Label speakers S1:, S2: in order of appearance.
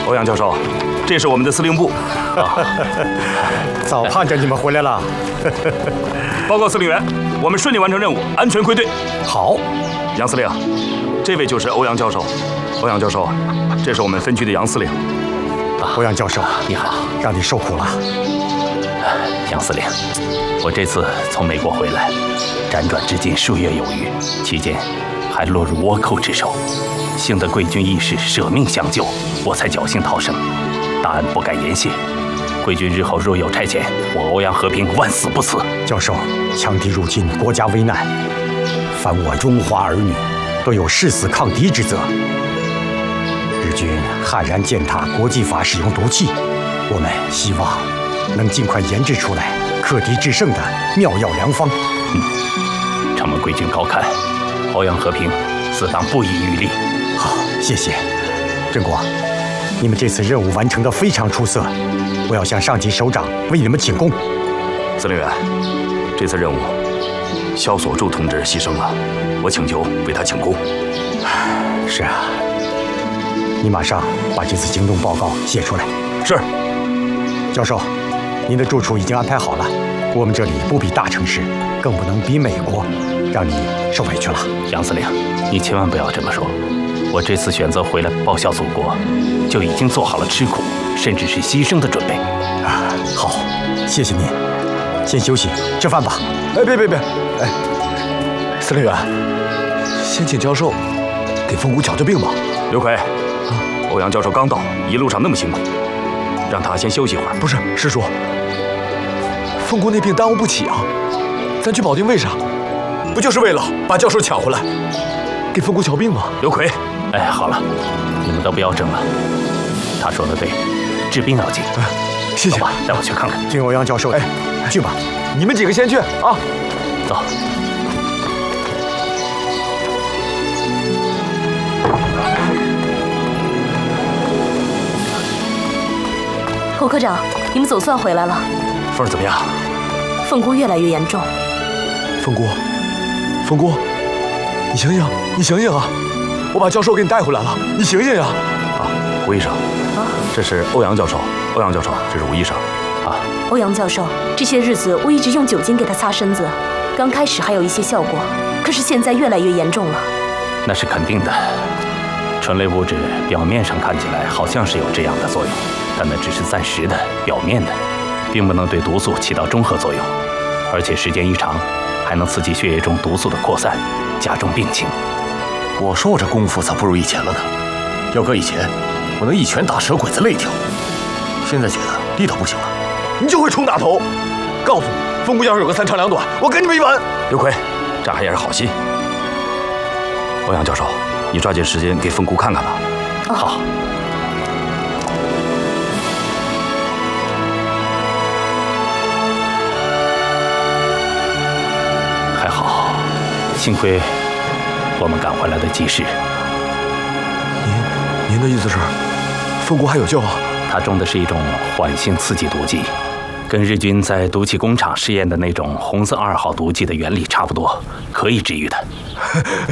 S1: 欧阳教授，这是我们的司令部。
S2: 早盼着你们回来了。
S1: 报告司令员，我们顺利完成任务，安全归队。
S2: 好，
S1: 杨司令，这位就是欧阳教授。欧阳教授，这是我们分局的杨司令。
S2: 欧阳教授，
S3: 你好，
S2: 让你受苦了。
S3: 杨司令，我这次从美国回来，辗转至今数月有余，期间还落入倭寇之手，幸得贵军义士舍命相救，我才侥幸逃生。大恩不敢言谢，贵军日后若有差遣，我欧阳和平万死不辞。
S2: 教授，强敌入侵，国家危难，凡我中华儿女都有誓死抗敌之责。日军悍然践踏国际法，使用毒气，我们希望能尽快研制出来克敌制胜的妙药良方。
S3: 承蒙贵军高看，欧阳和平自当不遗余力。
S2: 好，谢谢。郑国，你们这次任务完成得非常出色，我要向上级首长为你们请功。
S1: 司令员，这次任务，萧所柱同志牺牲了，我请求为他请功。
S2: 是啊，你马上把这次行动报告写出来。
S1: 是。
S2: 教授，您的住处已经安排好了，我们这里不比大城市，更不能比美国，让你受委屈了。
S3: 杨司令，你千万不要这么说。我这次选择回来报效祖国，就已经做好了吃苦，甚至是牺牲的准备。
S2: 好，谢谢您。先休息，吃饭吧。
S4: 哎，别，哎，司令员，先请教授给凤姑瞧瞧病吧。
S1: 刘奎，欧阳教授刚到，一路上那么辛苦，让他先休息一会儿。
S4: 不是，师叔，凤姑那病耽误不起啊，咱去保定为啥？不就是为了把教授抢回来，给凤姑瞧病吗？
S1: 刘奎，
S3: 哎，好了，你们都不要争了。他说的对，治病要紧。
S4: 谢谢。
S3: 走吧，带我去看看。
S2: 听欧阳教授的，去吧。
S4: 你们几个先去啊。
S3: 走。
S5: 侯科长，你们总算回来了。
S1: 凤儿怎么样？
S5: 凤姑越来越严重。
S4: 凤姑，你醒醒啊！我把教授给你带回来了，你醒醒呀！
S1: 啊，吴医生，这是欧阳教授，这是吴医生。啊，
S5: 欧阳教授，这些日子我一直用酒精给他擦身子，刚开始还有一些效果，可是现在越来越严重了。
S3: 那是肯定的，醇类物质表面上看起来好像是有这样的作用，但那只是暂时的、表面的，并不能对毒素起到中和作用，而且时间一长，还能刺激血液中毒素的扩散，加重病情。
S6: 我说我这功夫咋不如以前了呢？要搁以前，我能一拳打蛇鬼子肋条，现在觉得力道不行了。
S4: 你就会冲打头！告诉你，凤姑要是有个三长两短，我跟你们一碗。
S1: 刘奎，这还也是好心。欧阳教授，你抓紧时间给凤姑看看吧。
S3: 好。还好，幸亏我们赶回来的及时。
S4: 您的意思是，凤姑还有救啊？
S3: 他中的是一种缓性刺激毒剂，跟日军在毒气工厂试验的那种红色2号毒剂的原理差不多，可以治愈的。